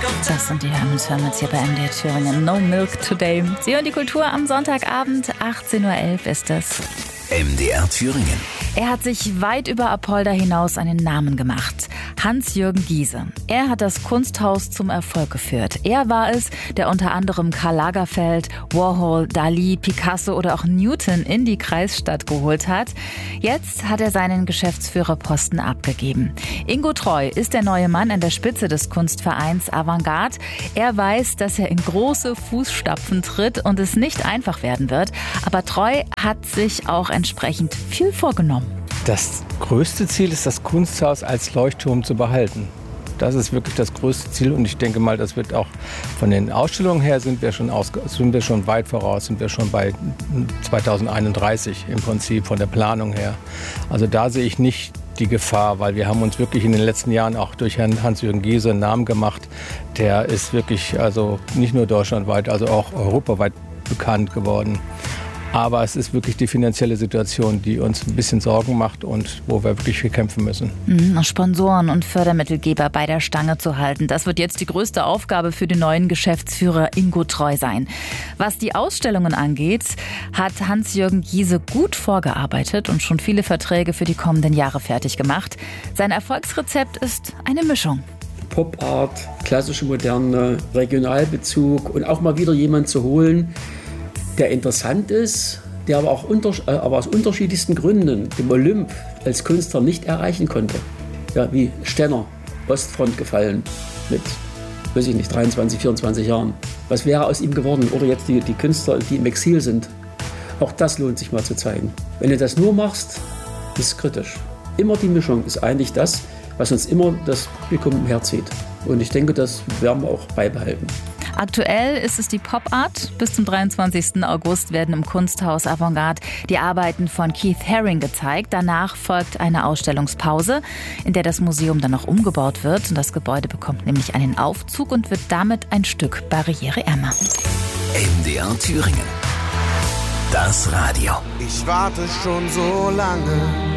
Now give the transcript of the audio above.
Das sind die Hörens hier bei MDR Thüringen. No Milk Today. Sie hören die Kultur am Sonntagabend. 18.11 Uhr ist es. MDR Thüringen. Er hat sich weit über Apolda hinaus einen Namen gemacht. Hans-Jürgen Giese. Er hat das Kunsthaus zum Erfolg geführt. Er war es, der unter anderem Karl Lagerfeld, Warhol, Dali, Picasso oder auch Newton in die Kreisstadt geholt hat. Jetzt hat er seinen Geschäftsführerposten abgegeben. Ingo Treu ist der neue Mann an der Spitze des Kunstvereins Avantgarde. Er weiß, dass er in große Fußstapfen tritt und es nicht einfach werden wird. Aber Treu hat sich auch entsprechend viel vorgenommen. Das größte Ziel ist, das Kunsthaus als Leuchtturm zu behalten. Das ist wirklich das größte Ziel und ich denke mal, das wird auch von den Ausstellungen her sind wir schon weit voraus, sind wir schon bei 2031 im Prinzip von der Planung her. Also da sehe ich nicht die Gefahr, weil wir haben uns wirklich in den letzten Jahren auch durch Herrn Hans-Jürgen Giese einen Namen gemacht. Der ist wirklich also nicht nur deutschlandweit, also auch europaweit bekannt geworden. Aber es ist wirklich die finanzielle Situation, die uns ein bisschen Sorgen macht und wo wir wirklich viel kämpfen müssen. Sponsoren und Fördermittelgeber bei der Stange zu halten, das wird jetzt die größte Aufgabe für den neuen Geschäftsführer Ingo Treu sein. Was die Ausstellungen angeht, hat Hans-Jürgen Giese gut vorgearbeitet und schon viele Verträge für die kommenden Jahre fertig gemacht. Sein Erfolgsrezept ist eine Mischung. Pop-Art, klassische Moderne, Regionalbezug und auch mal wieder jemanden zu holen, der interessant ist, der aber auch aus unterschiedlichsten Gründen dem Olymp als Künstler nicht erreichen konnte. Ja, wie Stenner, Ostfront gefallen mit, 23, 24 Jahren. Was wäre aus ihm geworden? Oder jetzt die Künstler, die im Exil sind. Auch das lohnt sich mal zu zeigen. Wenn du das nur machst, ist es kritisch. Immer die Mischung ist eigentlich das, was uns immer das Publikum herzieht. Und ich denke, das werden wir auch beibehalten. Aktuell ist es die Pop-Art. Bis zum 23. August werden im Kunsthaus Avantgarde die Arbeiten von Keith Haring gezeigt. Danach folgt eine Ausstellungspause, in der das Museum dann noch umgebaut wird. Und das Gebäude bekommt nämlich einen Aufzug und wird damit ein Stück barriereärmer. MDR Thüringen. Das Radio. Ich warte schon so lange